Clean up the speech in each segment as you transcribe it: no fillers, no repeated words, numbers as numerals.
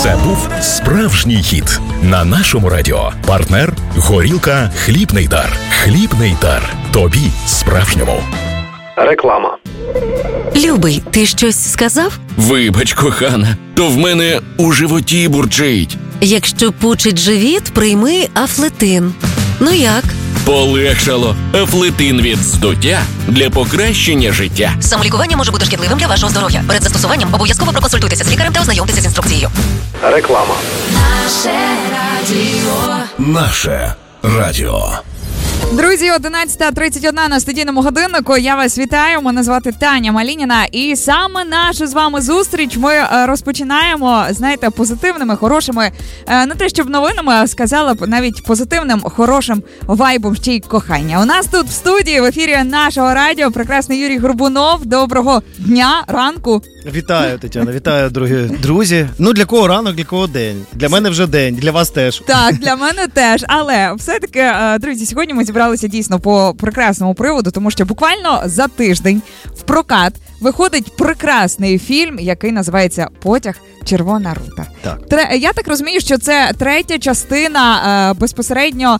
Це був справжній хіт на нашому радіо. Партнер «Горілка Хлібний дар». Хлібний дар. Тобі справжньому. Реклама. Любий, ти щось сказав? Вибач, кохана, то в мене у животі бурчить. Якщо пучить живіт, прийми Афлетин. Ну як? Полегшало. Афлетин від здуття для покращення життя. Самолікування може бути шкідливим для вашого здоров'я. Перед застосуванням обов'язково проконсультуйтеся з лікарем та ознайомтеся з інструкцією. Реклама. Наше радіо. Наше радіо. Друзі, 11:31 на студійному годиннику. Я вас вітаю. Мене звати Таня Малініна. І саме нашу з вами зустріч ми розпочинаємо, знаєте, позитивними, хорошими, не те щоб новинами, а сказала б навіть позитивним, хорошим вайбом ще й кохання. У нас тут в студії, в ефірі нашого радіо, прекрасний Юрій Горбунов. Доброго дня, ранку. Вітаю, Тетяна, вітаю, друзі. Ну, для кого ранок, для кого день. Для мене вже день, для вас теж. Так, для мене теж. Але все-таки, друзі, сьогодні ми зібралися дійсно по прекрасному приводу, тому що буквально за тиждень в прокат виходить прекрасний фільм, який називається «Потяг. Червона рута». Так. Я так розумію, що це третя частина безпосередньо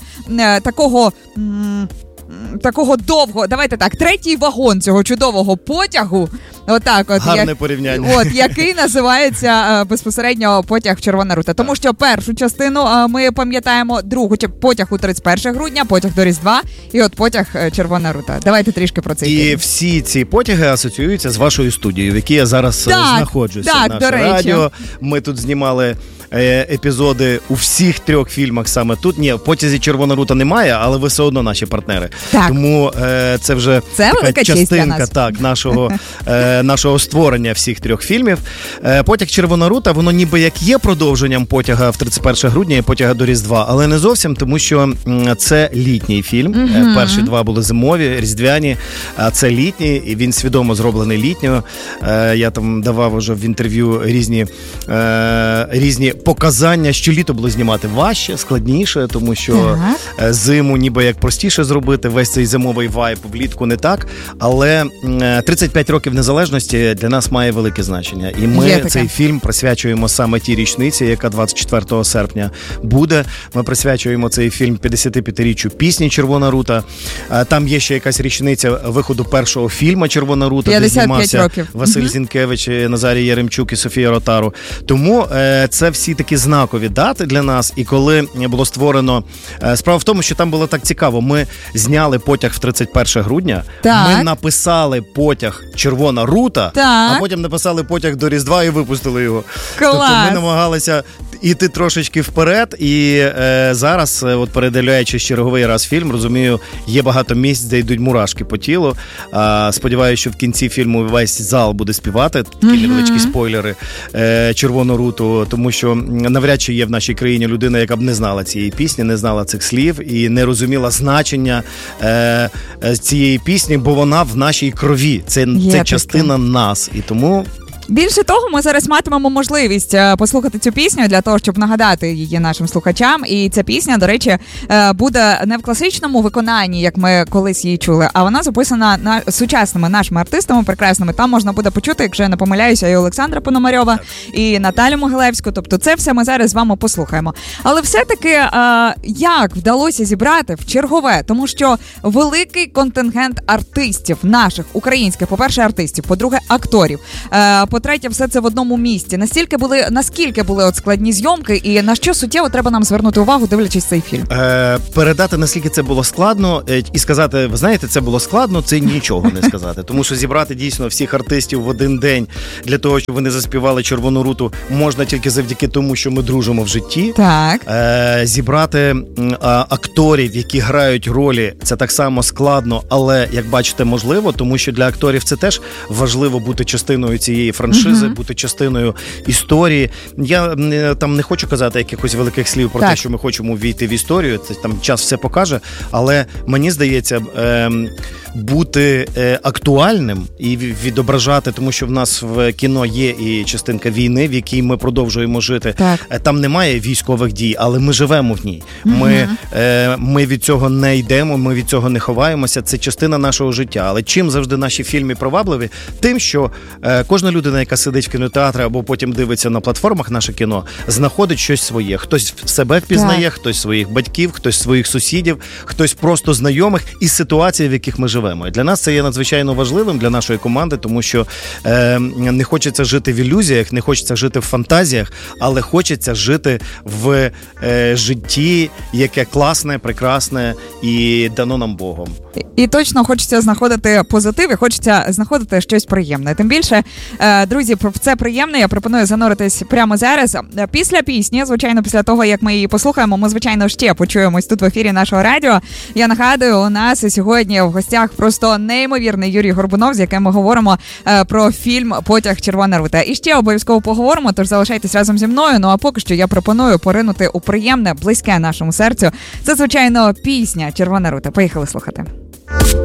такого довго, давайте так, третій вагон цього чудового потягу. Отак от. Гарне порівняння. От, який називається безпосередньо «Потяг. Червона рута». Тому що першу частину ми пам'ятаємо, другу «Потяг у 31 грудня», «Потяг до Різдва» і от «Потяг. Червона рута». Давайте трішки про це. І всі ці потяги асоціюються з вашою студією, в якій я зараз знаходжуся. Так, наше до речі. радіо. Ми тут знімали епізоди у всіх трьох фільмах саме тут. Ні, в «Потязі Червона рута» немає, але ви все одно наші партнери. Так. Тому це вже така частинка так, нашого створення всіх трьох фільмів. «Потяг Червона рута», воно ніби як є продовженням «Потяга в 31 грудня» і «Потяга до Різдва», але не зовсім, тому що це літній фільм. Перші два були зимові, різдвяні, а це літній, і він свідомо зроблений літньою. Я там давав уже в інтерв'ю різні показання, що літо було знімати важче, складніше, тому що зиму ніби як простіше зробити, весь цей зимовий вайб, влітку не так, але 35 років незалежності для нас має велике значення. І ми цей фільм присвячуємо саме тій річниці, яка 24 серпня буде. Ми присвячуємо цей фільм 55-річчю пісні «Червона рута». Там є ще якась річниця виходу першого фільму «Червона рута», де знімався Василь Зінкевич, Назарій Яремчук і Софія Ротару. Тому це всі такі знакові дати для нас. І коли було створено... Справа в тому, що там було так цікаво. Ми зняли «Потяг в 31 грудня», ми написали «Потяг Червона рута», а потім написали «Потяг до Різдва» і випустили його. Клас. Тобто ми намагалися іти трошечки вперед, і зараз, от передивляючи черговий раз фільм, розумію, є багато місць, де йдуть мурашки по тілу. Сподіваюся, що в кінці фільму весь зал буде співати, такі невеличкі спойлери, «Червону руту», тому що навряд чи є в нашій країні людина, яка б не знала цієї пісні, не знала цих слів і не розуміла значення цієї пісні, бо вона в нашій крові. Це частина нас. І тому... Більше того, ми зараз матимемо можливість послухати цю пісню для того, щоб нагадати її нашим слухачам. І ця пісня, до речі, буде не в класичному виконанні, як ми колись її чули, а вона записана сучасними нашими артистами прекрасними. Там можна буде почути, якщо я не помиляюся, і Олександра Пономарьова, і Наталю Могилевську. Тобто це все ми зараз з вами послухаємо. Але все-таки, як вдалося зібрати в чергове? Тому що великий контингент артистів наших, українських, по-перше, артистів, по-друге, акторів, по-третє, все це в одному місці. Наскільки були от складні зйомки і на що суттєво треба нам звернути увагу, дивлячись цей фільм? Передати, наскільки це було складно, і сказати, ви знаєте, це було складно, це нічого не сказати. Тому що зібрати дійсно всіх артистів в один день для того, щоб вони заспівали «Червону руту», можна тільки завдяки тому, що ми дружимо в житті. Так. Зібрати акторів, які грають ролі, це так само складно, але, як бачите, можливо, тому що для акторів це теж важливо бути частиною цієї франшизи, бути частиною історії. Я там не хочу казати якихось великих слів про те, що ми хочемо ввійти в історію, це там час все покаже, але мені здається, бути актуальним і відображати, тому що в нас в кіно є і частинка війни, в якій ми продовжуємо жити. Так. Там немає військових дій, але ми живемо в ній. Ми від цього не йдемо, ми від цього не ховаємося, це частина нашого життя. Але чим завжди наші фільми привабливі? Тим, що кожна людина, людина, яка сидить в кінотеатрі або потім дивиться на платформах наше кіно, знаходить щось своє. Хтось себе впізнає, хтось своїх батьків, хтось своїх сусідів, хтось просто знайомих із ситуацій, в яких ми живемо. І для нас це є надзвичайно важливим, для нашої команди, тому що не хочеться жити в ілюзіях, не хочеться жити в фантазіях, але хочеться жити в житті, яке класне, прекрасне і дано нам Богом. І точно хочеться знаходити позитив, і хочеться знаходити щось приємне. Тим більше, друзі, в це приємне я пропоную зануритись прямо зараз. Після пісні, звичайно, після того, як ми її послухаємо, ми, звичайно, ще почуємось тут в ефірі нашого радіо. Я нагадую, у нас сьогодні в гостях просто неймовірний Юрій Горбунов, з яким ми говоримо про фільм «Потяг. Червона рута». І ще обов'язково поговоримо, тож залишайтесь разом зі мною. Ну а поки що я пропоную поринути у приємне, близьке нашому серцю. Це, звичайно, пісня «Червона рута». Поїхали слухати.